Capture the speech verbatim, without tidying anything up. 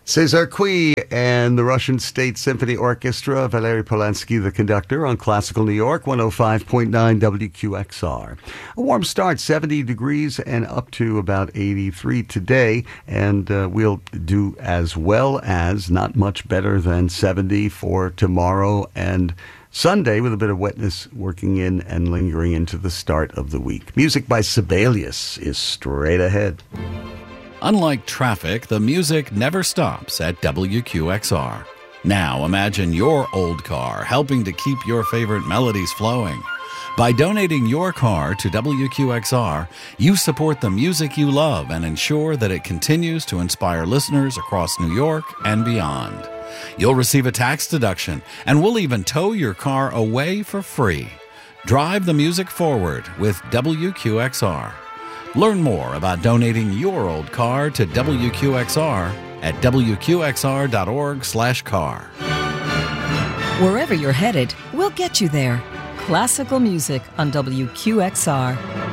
Cesar Cui and the Russian State Symphony Orchestra, Valery Polansky, the conductor, on Classical New York, one oh five point nine W Q X R. A warm start, seventy degrees and up to about eighty-three today, and uh, we'll do as well as, not much better than seventy for tomorrow and Sunday, with a bit of wetness working in and lingering into the start of the week. Music by Sibelius is straight ahead. Unlike traffic, the music never stops at W Q X R. Now imagine your old car helping to keep your favorite melodies flowing. By donating your car to W Q X R, you support the music you love and ensure that it continues to inspire listeners across New York and beyond. You'll receive a tax deduction, and we'll even tow your car away for free. Drive the music forward with W Q X R. Learn more about donating your old car to W Q X R at W Q X R dot org slash car. Wherever you're headed, we'll get you there. Classical music on W Q X R.